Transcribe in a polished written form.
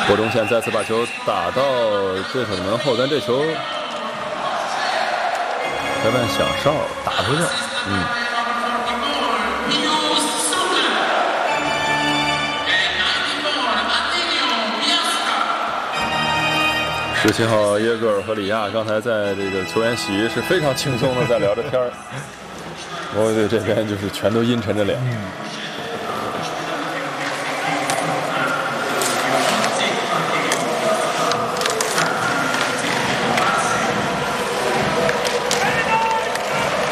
郭忠宪再次把球打到对手的门后，但这球裁判响哨打出去。17号耶格尔和里亚刚才在这个球员席是非常轻松的在聊着天儿，我对这边就是全都阴沉着脸。